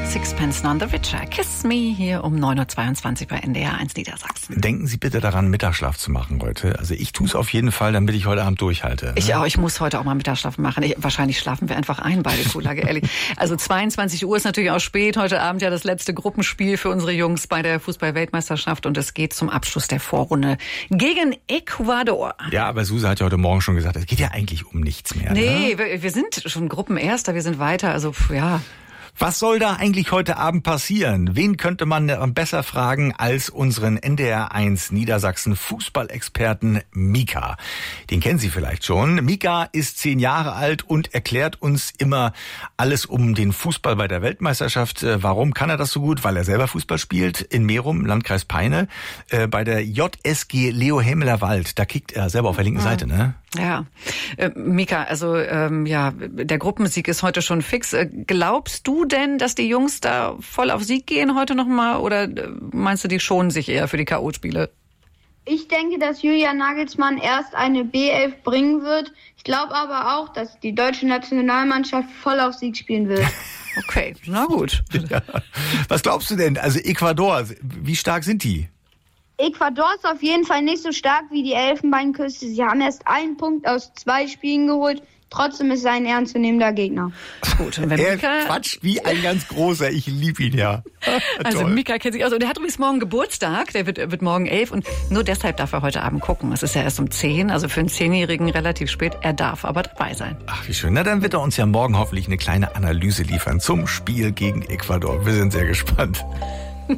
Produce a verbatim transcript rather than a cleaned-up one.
Sixpence None the Richer. Kiss Me hier um neun Uhr zweiundzwanzig bei N D R eins Niedersachsen. Denken Sie bitte daran, Mittagsschlaf zu machen heute. Also ich tue es auf jeden Fall, damit ich heute Abend durchhalte. Ne? Ich auch, ich muss heute auch mal Mittagsschlaf machen. Ich, wahrscheinlich schlafen wir einfach ein, beide Kuhlage, ehrlich. Also zweiundzwanzig Uhr ist natürlich auch spät. Heute Abend ja das letzte Gruppenspiel für unsere Jungs bei der Fußball-Weltmeisterschaft und es geht zum Abschluss der Vorrunde gegen Ecuador. Ja, aber Suse hat ja heute Morgen schon gesagt, es geht ja eigentlich um nichts mehr. Nee, ne? wir, wir sind schon Gruppenerster, wir sind weiter, also ja... Was soll da eigentlich heute Abend passieren? Wen könnte man besser fragen als unseren N D R eins Niedersachsen Fußballexperten Mika? Den kennen Sie vielleicht schon. Mika ist zehn Jahre alt und erklärt uns immer alles um den Fußball bei der Weltmeisterschaft. Warum kann er das so gut? Weil er selber Fußball spielt in Merum, Landkreis Peine, bei der J S G Leo Hemmeler Wald. Da kickt er selber auf der linken Seite, ne? Ja, äh, Mika, also ähm, ja, der Gruppensieg ist heute schon fix. Äh, glaubst du denn, dass die Jungs da voll auf Sieg gehen heute nochmal oder äh, meinst du, die schonen sich eher für die K O-Spiele? Ich denke, dass Julian Nagelsmann erst eine B elf bringen wird. Ich glaube aber auch, dass die deutsche Nationalmannschaft voll auf Sieg spielen wird. Okay, na gut. Ja. Was glaubst du denn? Also Ecuador, wie stark sind die? Ecuador ist auf jeden Fall nicht so stark wie die Elfenbeinküste. Sie haben erst einen Punkt aus zwei Spielen geholt. Trotzdem ist es ein ernstzunehmender Gegner. Gut, und wenn er Mika... Quatsch, wie ein ganz großer. Ich liebe ihn ja. Also Toll. Mika kennt sich aus. Und der hat übrigens morgen Geburtstag. Der wird, wird morgen elf. Und nur deshalb darf er heute Abend gucken. Es ist ja erst um zehn. Also für einen Zehnjährigen relativ spät. Er darf aber dabei sein. Ach, wie schön. Na, dann wird er uns ja morgen hoffentlich eine kleine Analyse liefern zum Spiel gegen Ecuador. Wir sind sehr gespannt.